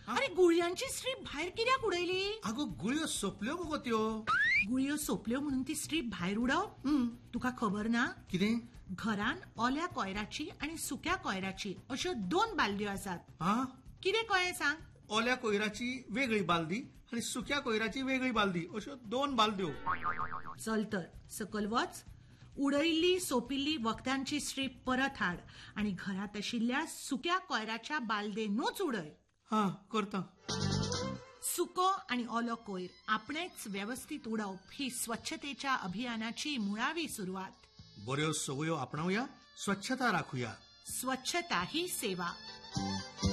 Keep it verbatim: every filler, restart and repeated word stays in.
अरे गुळयांची स्ट्रीप भायर कित्याक उडयली? अगो गुळयो सोंपल्यो मुगो त्यो. गुळयो सोंपल्यो म्हणून ती स्ट्रीप भायर उडप? तुका खबर ना? कितें? घरान ओल्या कोयराची आणि सुक्या कोयराची अश्यो दोन बालद्यो आसात. हा कितें कळ्ळें सांग? ओल्या कोयराची वेगळी बालदी आणि सुक्या कोयराची वेगळी बालदी अश्यो दोन बालद्यो. चल तर सकल वच, उडयिल्ली सोंपिल्ली वखदांची स्ट्रीप परत हाड आणि घरात आशिल्ल्या सुक्या कोयराच्या बालदेनूच उडय. हा करता. सुको आणि ओलो कोयर आपणेच व्यवस्थित उडवप ही स्वच्छतेच्या अभियानाची मुळावी सुरुवात. बऱ्यो सवयो आपणावया, स्वच्छता राखूया. स्वच्छता ही सेवा.